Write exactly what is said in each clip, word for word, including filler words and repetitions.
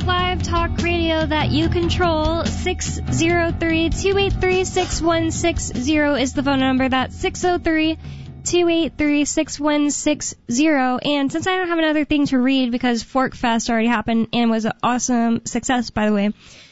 Live talk radio that you control. six oh three, two eight three, six one six zero is the phone number. That's six oh three, two eight three, six one six zero. And since I don't have another thing to read because Fork Fest already happened and was an awesome success, by the way,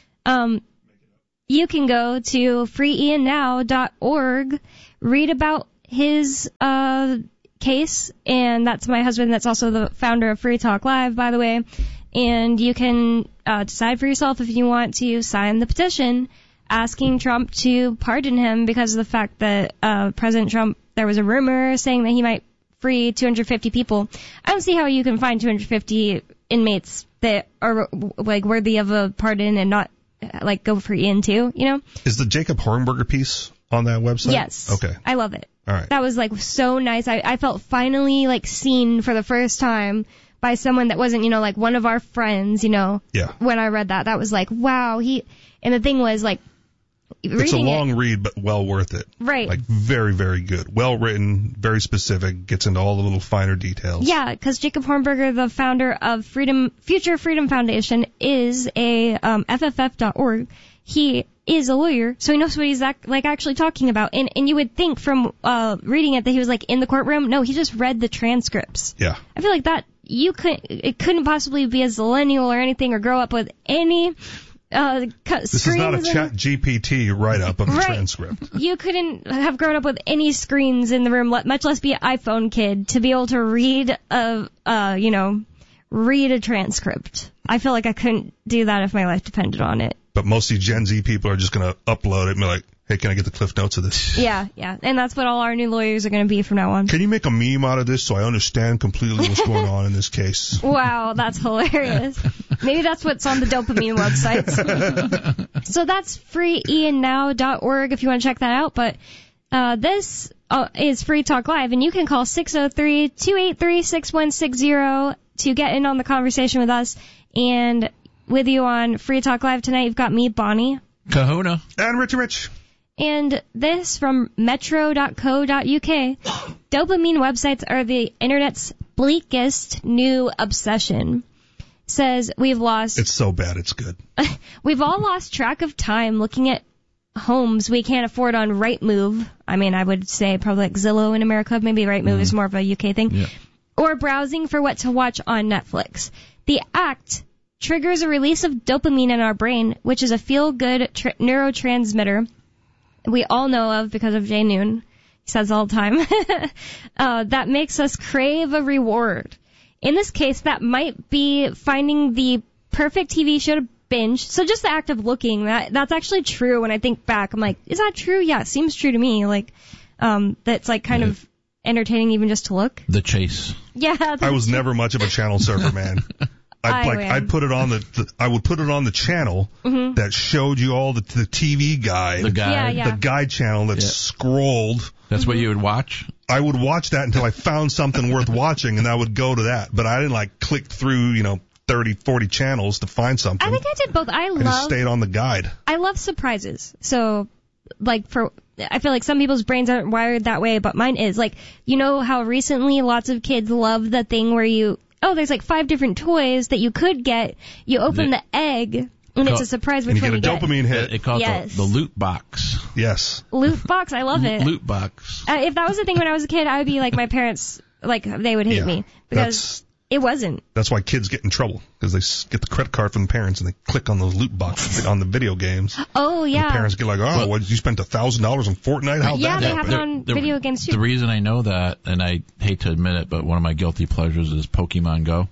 um, you can go to free ian now dot org, read about his uh case, and that's my husband. That's also the founder of Free Talk Live, by the way. And you can uh, decide for yourself if you want to sign the petition asking Trump to pardon him because of the fact that uh, President Trump, there was a rumor saying that he might free two hundred fifty people. I don't see how you can find two hundred fifty inmates that are like worthy of a pardon and not like go free in too, you know? Is the Jacob Hornberger piece on that website? Yes. Okay. I love it. All right. That was like so nice. I, I felt finally like seen for the first time by someone that wasn't, you know, like one of our friends, you know. Yeah. When I read that, that was like, wow. He, and the thing was like, it's a long it, read, but well worth it. Right. Like very, very good. Well written, very specific, gets into all the little finer details. Yeah, because Jacob Hornberger, the founder of Freedom Future Freedom Foundation, is a um, F F F dot org. He is a lawyer, so he knows what he's act, like actually talking about. And and you would think from uh, reading it that he was like in the courtroom. No, he just read the transcripts. Yeah. I feel like that you could it couldn't possibly be a zillennial or anything or grow up with any. Uh, this is not a chat G P T write-up of the right. transcript. You couldn't have grown up with any screens in the room, much less be an iPhone kid, to be able to read a, uh, you know, read a transcript. I feel like I couldn't do that if my life depended on it. But mostly Gen Z people are just going to upload it and be like, hey, can I get the Cliff Notes of this? Yeah, yeah. And that's what all our new lawyers are going to be from now on. Can you make a meme out of this so I understand completely what's going on in this case? Wow, that's hilarious. Maybe that's what's on the dopamine websites. So that's free ian now dot org if you want to check that out. But uh, this uh, is Free Talk Live, and you can call six oh three, two eight three, six one six zero to get in on the conversation with us. And with you on Free Talk Live tonight, you've got me, Bonnie. Kahuna. And Richie Rich. And this from metro dot co dot uk. Dopamine websites are the internet's bleakest new obsession. Says we've lost... It's so bad, it's good. We've all lost track of time looking at homes we can't afford on Rightmove. I mean, I would say probably like Zillow in America. Maybe Rightmove mm. is more of a U K thing. Yeah. Or browsing for what to watch on Netflix. The act triggers a release of dopamine in our brain, which is a feel-good tr- neurotransmitter we all know of because of Jay Noon. He says all the time. uh, that makes us crave a reward. In this case, that might be finding the perfect T V show to binge. So just the act of looking, that that's actually true. When I think back, I'm like, is that true? Yeah, it seems true to me. Like, um, that's like kind yeah. of entertaining even just to look. The chase. Yeah. I was true. never much of a channel surfer, man. I like I put it on the, the I would put it on the channel mm-hmm. that showed you all the the T V guide, the guide, yeah, yeah. the guide channel that yeah. scrolled. That's mm-hmm. what you would watch. I would watch that until I found something worth watching, and I would go to that. But I didn't like click through, you know, thirty, forty channels to find something. I think I did both. I, I love. just stayed on the guide. I love surprises. So, like for. I feel like some people's brains aren't wired that way, but mine is. Like, you know how recently lots of kids love the thing where you. Oh, there's like five different toys that you could get. You open the, the egg, and it's a surprise which one you get. And you get a dopamine hit. It calls yes. the, the loot box. Yes. Loot box, I love it. Loot box. Uh, if that was a thing when I was a kid, I would be like my parents, like they would hate yeah, me because it wasn't. That's why kids get in trouble, because they get the credit card from the parents and they click on those loot boxes on the video games. Oh, yeah. And the parents get like, oh, well, what, you spent one thousand dollars on Fortnite? How'd yeah, that they happen? have it on the, video games too. The reason I know that, and I hate to admit it, but one of my guilty pleasures is Pokemon Go.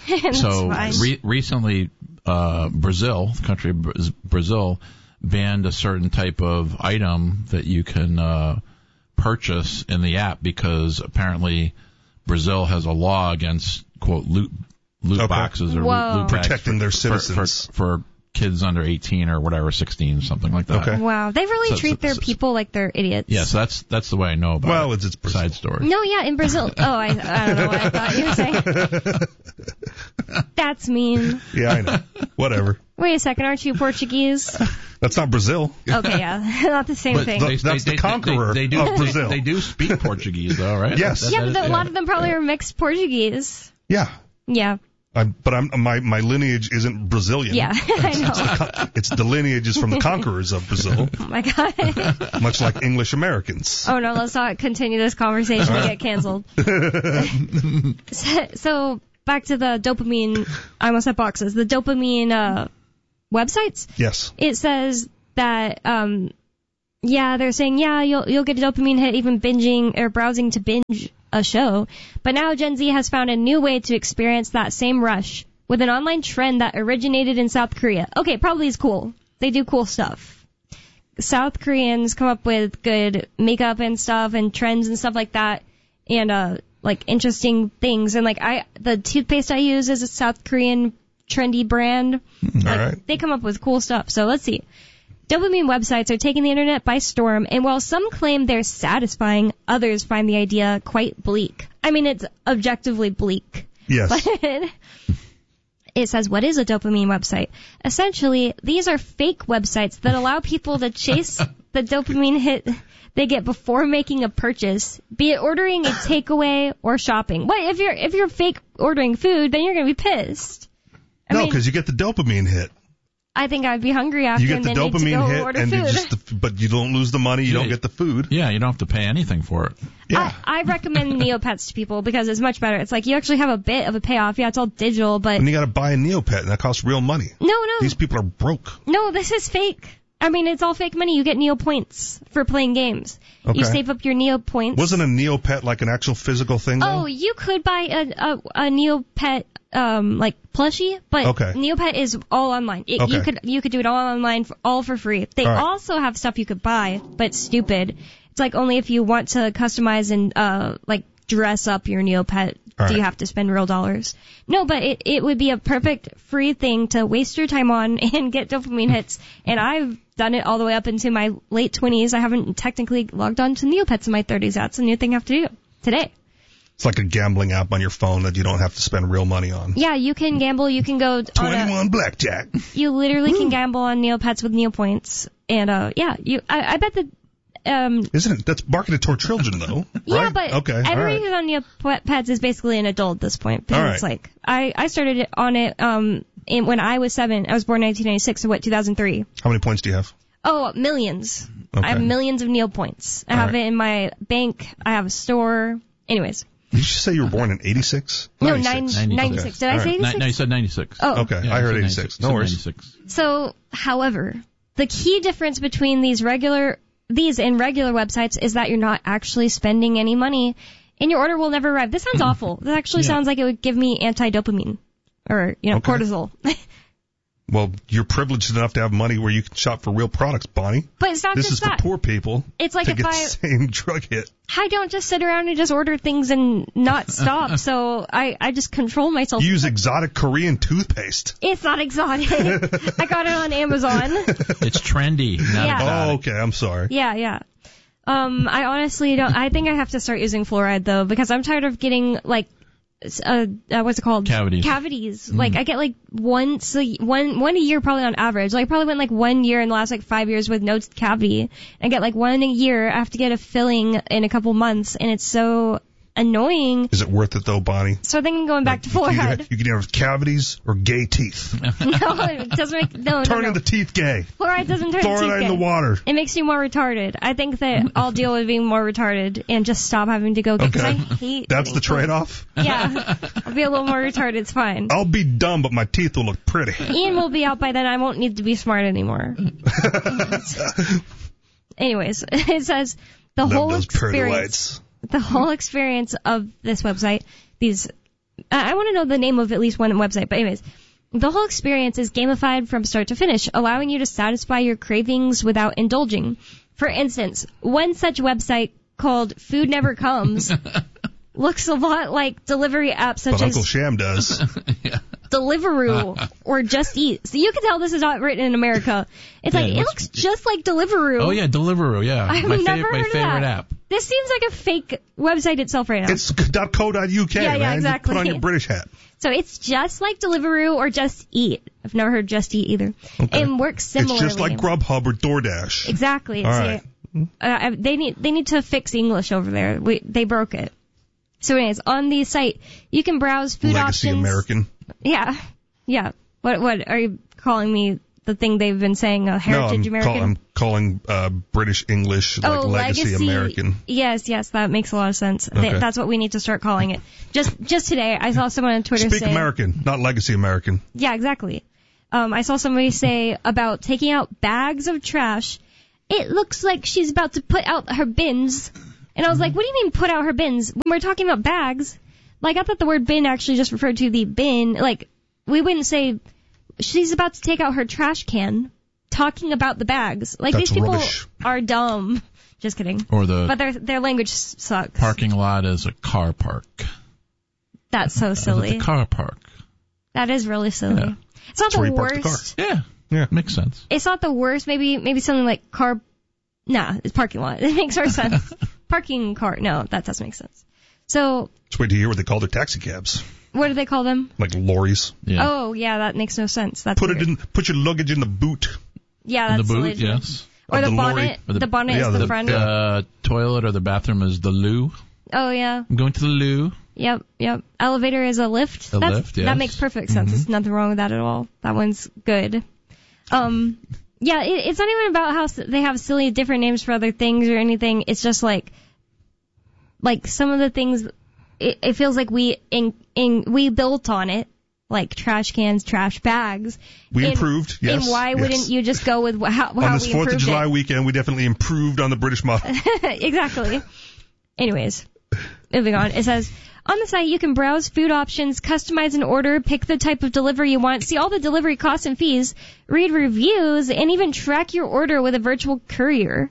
So re- recently, uh, Brazil, the country of Brazil, banned a certain type of item that you can uh, purchase in the app because apparently Brazil has a law against, quote, loot loot okay. boxes or Whoa. loot, loot bags protecting for, their citizens for, for, for kids under eighteen or whatever, sixteen, something like that. Okay. Wow, they really So- treat so- their so- people like they're idiots. Yeah, so that's that's the way I know about Well, it. it's, it's Brazil. Side story. No, yeah, in Brazil. Oh, I, I don't know what I thought you were saying. That's mean. Yeah, I know. Whatever. Wait a second, aren't you Portuguese? That's not Brazil. Okay, yeah, not the same But thing. the- that's the conqueror they, they, they do, of Brazil. They, they do speak Portuguese, though, right? Yes. That- yeah, that but is- the, a lot of them probably are mixed Portuguese. Yeah. Yeah. I'm, but I'm, my, my lineage isn't Brazilian. Yeah, I know. It's the, it's the lineage is from the conquerors of Brazil. Oh my God. Much like English Americans. Oh no, let's not continue this conversation and get canceled. so, so back to the dopamine, I almost said boxes, the dopamine, uh, websites. Yes. It says that, um, yeah, they're saying, yeah, you'll, you'll get a dopamine hit even binging or browsing to binge a show. But now Gen Z has found a new way to experience that same rush with an online trend that originated in South Korea. Okay, probably is cool. They do cool stuff. South Koreans come up with good makeup and stuff and trends and stuff like that, and uh like interesting things. And like I the toothpaste I use is a South Korean trendy brand. Like, all right. They come up with cool stuff. So let's see. Dopamine websites are taking the internet by storm, and while some claim they're satisfying, others find the idea quite bleak. I mean, it's objectively bleak. Yes. But it says, what is a dopamine website? Essentially, these are fake websites that allow people to chase the dopamine hit they get before making a purchase, be it ordering a takeaway or shopping. What if you're if you're fake ordering food, then you're going to be pissed. I no, because you get the dopamine hit. I think I'd be hungry after. You get the and then dopamine need to go hit, order and food. you just, but you don't lose the money. You yeah, don't get the food. Yeah, you don't have to pay anything for it. Yeah. I, I recommend Neopets to people because it's much better. It's like you actually have a bit of a payoff. Yeah, it's all digital, but and you got to buy a Neopet, and that costs real money. No, no. These people are broke. No, this is fake. I mean, it's all fake money. You get Neo points for playing games. Okay. You save up your Neo points. Wasn't a Neopet like an actual physical thing, though? Oh, you could buy a a, a Neopet um like plushie, but okay. Neopet is all online. It, okay. You could you could do it all online, for, all for free. They all right. also have stuff you could buy, but it's stupid. It's like only if you want to customize and uh like dress up your Neopet all do right. you have to spend real dollars. No, but it it would be a perfect free thing to waste your time on and get dopamine hits. And I've done it all the way up into my late twenties. I haven't technically logged on to Neopets in my thirties. That's a new thing I have to do today. It's like a gambling app on your phone that you don't have to spend real money on. Yeah, you can gamble. You can go twenty-one on a, blackjack. You literally can gamble on Neopets with Neopoints. And, uh, yeah, you, I, I bet that, um. Isn't it? That's marketed toward children, though. Yeah, right? but okay, everybody right. who's on Neopets is basically an adult at this point. Because all it's right. like, I, I started it on it, um, in, when I was seven. I was born in nineteen ninety-six, so what, two thousand three? How many points do you have? Oh, millions. Okay. I have millions of Neopoints. I all have right. it in my bank. I have a store. Anyways. Did you say you were born in eighty-six? No, ninety-six. ninety-six. Did I say eighty-six? No, you said ninety-six. Oh. Okay, yeah, I heard eighty-six. No worries. ninety-six. So, however, the key difference between these regular, these and regular websites is that you're not actually spending any money, and your order will never arrive. This sounds awful. This actually Yeah. sounds like it would give me anti-dopamine, or you know, Okay. cortisol. Well, you're privileged enough to have money where you can shop for real products, Bonnie. But it's not This just is that. for poor people. It's like to if get I- the same drug hit. I don't just sit around and just order things and not stop. So I, I just control myself. You use exotic Korean toothpaste. It's not exotic. I got it on Amazon. It's trendy. Not Yeah. exotic. Oh, okay. I'm sorry. Yeah, yeah. Um, I honestly don't. I think I have to start using fluoride though, because I'm tired of getting like, uh, uh what's it called? Cavities. Cavities. Mm. Like I get like once a one one a year probably on average. Like I probably went like one year in the last like five years with no cavity. I get like one a year. I have to get a filling in a couple months, and it's so annoying. Is it worth it though, Bonnie? So I think I'm going back to You can, fluoride. either, you can either have cavities or gay teeth. No, it doesn't make no Turning no, no. the teeth gay. Fluoride doesn't turn the teeth Fluoride in gay. the water. It makes you more retarded. I think that I'll deal with being more retarded and just stop having to go get, because Okay. I hate That's getting the trade-off? fluoride. Yeah. I'll be a little more retarded. It's fine. I'll be dumb, but my teeth will look pretty. Ian will be out by then. I won't need to be smart anymore. Anyways, it says the Love whole those pearly experience, whites. the whole experience of this website, these, I I want to know the name of at least one website, but anyways, the whole experience is gamified from start to finish, allowing you to satisfy your cravings without indulging. For instance, one such website called Food Never Comes looks a lot like delivery apps such But as Uncle Sham does. Yeah. Deliveroo or Just Eat. So you can tell this is not written in America. It's Yeah, like, it it looks- looks just like Deliveroo. Oh yeah, Deliveroo. Yeah, I've my never favorite, my heard of favorite that. app. This seems like a fake website itself right now. It's .co.uk, Yeah, yeah, man. exactly. You put on your British hat. So it's just like Deliveroo or Just Eat. I've never heard Just Eat either. Okay. It works similarly. It's just like Grubhub or DoorDash. Exactly. All See, right. uh, they need they need to fix English over there. We, they broke it. So anyways, on the site, you can browse food Legacy options. American. Yeah. Yeah. What, what, are you calling me the thing they've been saying, uh, Heritage no, I'm American? Call, I'm calling uh, British English like oh, Legacy, Legacy American. Yes, yes, that makes a lot of sense. Okay. Th- that's what we need to start calling it. Just just today, I saw someone on Twitter Speak say... American, not Legacy American. Yeah, exactly. Um, I saw somebody say about taking out bags of trash, it looks like she's about to put out her bins. And I was like, what do you mean put out her bins? When we're talking about bags, like I thought the word bin actually just referred to the bin. Like, we wouldn't say she's about to take out her trash can. Talking about the bags. Like, That's these people rubbish. are dumb. Just kidding. Or the But their their language sucks. parking lot is a car park. That's so silly. The car park. That is really silly. Yeah. It's not That's where the you park the car. worst. Yeah. Yeah. Makes sense. It's not the worst. Maybe maybe something like car. Nah, it's parking lot. It makes more sense. Parking car. No, that doesn't make sense. So. Just wait to hear what they call their taxi cabs. What do they call them? Like lorries. Yeah. Oh, yeah, that makes no sense. That's Put weird. it in. Put your luggage in the boot. Yeah, In that's the boot, silly too. yes. Or Of the, the bonnet. lorry. Or the- The bonnet yeah, is the, the- front. The uh, toilet or the bathroom is the loo. Oh, yeah. I'm going to the loo. Yep, yep. Elevator is a lift. A That's, lift, yes. That makes perfect sense. Mhm. There's nothing wrong with that at all. That one's good. Um, yeah, it, it's not even about how s- they have silly different names for other things or anything. It's just like, like some of the things, it, it feels like we in, in, we built on it. Like trash cans, trash bags. We and, improved, yes. And why yes. wouldn't you just go with wh- how, how On this we fourth of improved July it? weekend, we definitely improved on the British model. Exactly. Anyways, moving on. It says, on the site you can browse food options, customize an order, pick the type of delivery you want, see all the delivery costs and fees, read reviews, and even track your order with a virtual courier.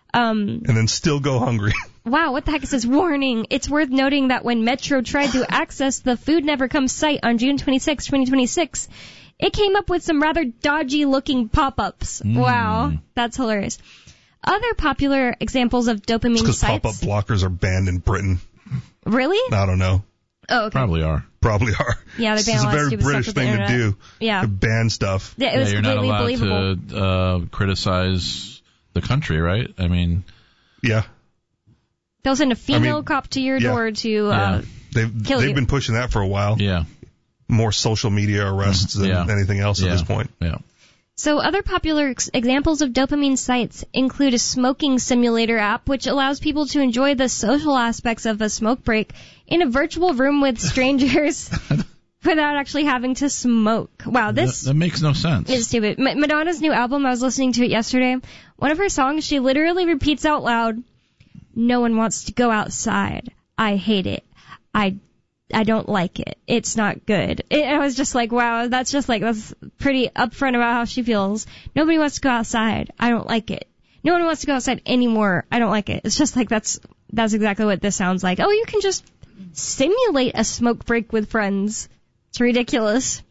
Um, And then still go hungry. wow, what the heck? It says, warning. It's worth noting that when Metro tried to access the Food Never Comes site on June twenty-sixth, twenty twenty-six, it came up with some rather dodgy-looking pop-ups. Mm. Wow, that's hilarious. Other popular examples of dopamine Because sites... pop-up blockers are banned in Britain. Really? I don't know. Oh, okay. Probably are. Probably are. Yeah, they ban This is a a lot of very stupid British stuff with the thing to internet. do. Yeah. To ban stuff. Yeah, it was yeah, you're not completely allowed believable. to uh, criticize the country, right? I mean, Yeah. They'll send a female I mean, cop to your yeah. door to uh, Yeah. They've, Kill they've you. been pushing that for a while. yeah, More social media arrests than Yeah. anything else yeah, at this point. Yeah. So other popular ex- examples of dopamine sites include a smoking simulator app, which allows people to enjoy the social aspects of a smoke break in a virtual room with strangers without actually having to smoke. Wow, this That, that makes no sense. is stupid. Ma- Madonna's new album, I was listening to it yesterday. One of her songs, she literally repeats out loud, "No one wants to go outside. I hate it. I I don't like it. It's not good." It, I was just like, wow, that's just like, that's pretty upfront about how she feels. Nobody wants to go outside. I don't like it. No one wants to go outside anymore. I don't like it. It's just like, that's, that's exactly what this sounds like. Oh, you can just simulate a smoke break with friends. It's ridiculous.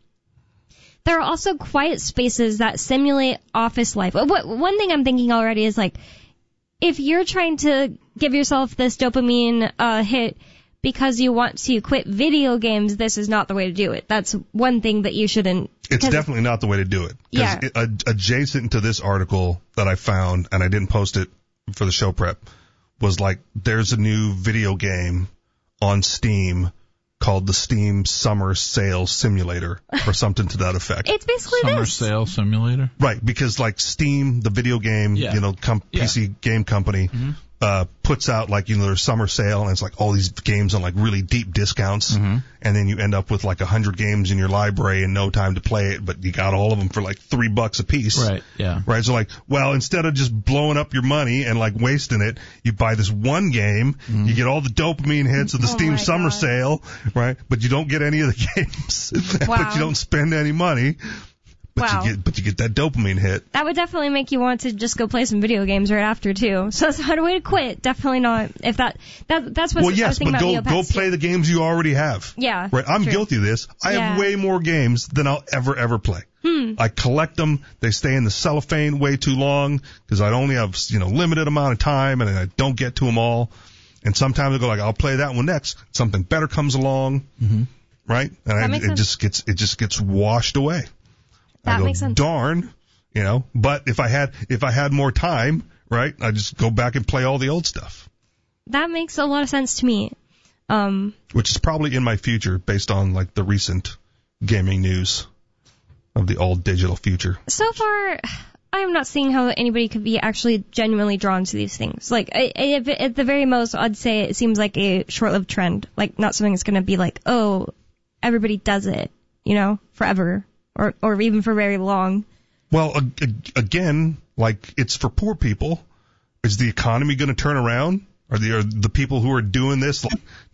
There are also quiet spaces that simulate office life. What, one thing I'm thinking already is like, if you're trying to give yourself this dopamine uh, hit because you want to quit video games, this is not the way to do it. That's one thing that you shouldn't. It's definitely not the way to do it. 'Cause Yeah. it, ad- adjacent to this article that I found, and I didn't post it for the show prep, was like, there's a new video game on Steam called the Steam Summer Sale Simulator or something to that effect. It's basically Summer this. sale simulator. Right, because like Steam, the video game, Yeah. you know, com- Yeah. P C game company, Mhm. uh, puts out like, you know, their summer sale and it's like all these games on like really deep discounts. Mhm. And then you end up with like a hundred games in your library and no time to play it, but you got all of them for like three bucks a piece. Right. Yeah. Right. So like, well, instead of just blowing up your money and like wasting it, you buy this one game, Mhm. you get all the dopamine hits of the Oh Steam my summer God. sale, right? But you don't get any of the games, Wow. but you don't spend any money. But Wow. you get, but you get that dopamine hit. That would definitely make you want to just go play some video games right after too. So it's not a way to quit. Definitely not. If that, that that's what Well, I yes, was thinking but about go, go Neopets, play too. the games you already have. Yeah. Right. I'm true. guilty of this. I Yeah. have way more games than I'll ever, ever play. Hmm. I collect them. They stay in the cellophane way too long because I only have, you know, limited amount of time and I don't get to them all. And sometimes I go like, I'll play that one next. Something better comes along. Mhm. Right. And I, makes it sense. just gets, it just gets washed away. That I go, makes sense. darn, you know, but if I had, if I had more time, right, I just go back and play all the old stuff. That makes a lot of sense to me. Um, Which is probably in my future based on like the recent gaming news of the all digital future. So far, I am not seeing how anybody could be actually genuinely drawn to these things. Like, I, I, if, at the very most, I'd say it seems like a short-lived trend. Like, not something that's going to be like, oh, everybody does it, you know, forever, or or even for very long. Well, again, like, it's for poor people. Is the economy going to turn around? Are the, are the people who are doing this like,